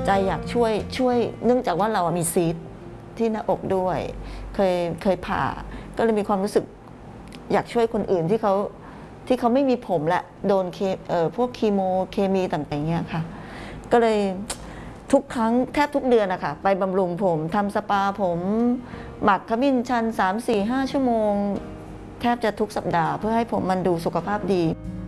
ใจอยากช่วยเนื่องจากว่าเรามีซีสต์ที่หน้าอกด้วยเคยผ่าก็เลยมีความรู้สึกอยากช่วยคนอื่นที่เขาไม่มีผมและโดนพวกคีโมเคมีต่างๆเงี้ยค่ะก็เลยทุกครั้งแทบทุกเดือนนะคะไปบำรุงผมทำสปาผมหมักขมิ้นชัน3-4-5 ชั่วโมงแทบจะทุกสัปดาห์เพื่อให้ผมมันดูสุขภาพดี